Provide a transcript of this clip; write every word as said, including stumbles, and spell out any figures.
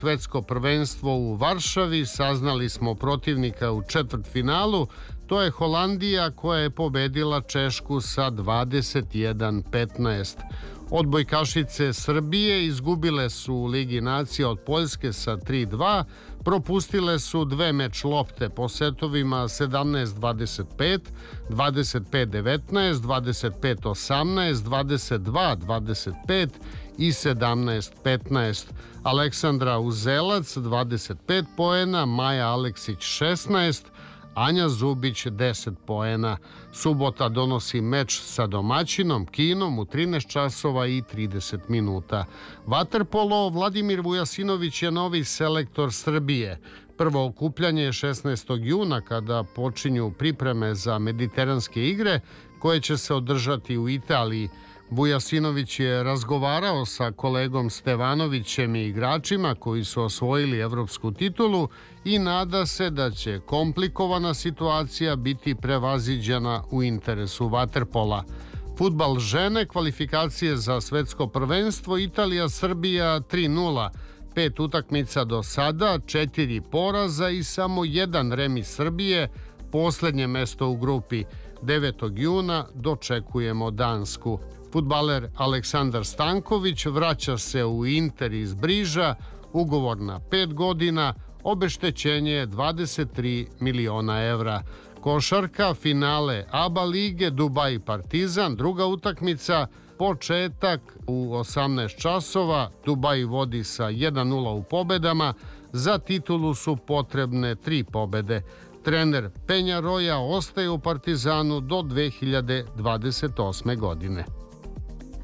Svetsko prvenstvo u Varšavi, saznali smo protivnika u četvrtfinalu. To je Holandija koja je pobedila Češku sa dvadeset jedan petnaest. Odbojkašice Srbije izgubile su u Ligi nacija od Poljske sa tri dva, propustile su dve meč lopte po setovima sedamnaest dvadeset pet, dvadeset pet devetnaest, dvadeset pet osamnaest, dvadeset dva dvadeset pet i sedamnaest petnaest. Aleksandra Uzelac dvadeset pet poena, Maja Aleksić šesnaest, Anja Zubić deset poena. Subota donosi meč sa domaćinom Kinom u trinaest časova i trideset minuta. Vaterpolo, Vladimir Vujasinović je novi selektor Srbije. Prvo okupljanje je šesnaestog juna kada počinju pripreme za mediteranske igre koje će se održati u Italiji. Vujasinović je razgovarao sa kolegom Stevanovićem i igračima koji su osvojili evropsku titulu i nada se da će komplikovana situacija biti prevaziđena u interesu vaterpola. Fudbal žene, kvalifikacije za svetsko prvenstvo, Italija-Srbija tri nula. Pet utakmica do sada, četiri poraza i samo jedan remis Srbije, poslednje mesto u grupi. devetog juna dočekujemo Dansku. Fudbaler Aleksandar Stanković vraća se u Inter iz Briža, ugovor na pet godina, obeštećenje je dvadeset tri miliona evra. Košarka, finale A B A lige, Dubaj Partizan, druga utakmica, početak u osamnaest časova, Dubaj vodi sa jedan nula u pobedama, za titulu su potrebne tri pobede. Trener Penjaroja ostaje u Partizanu do dve hiljade dvadeset osme godine.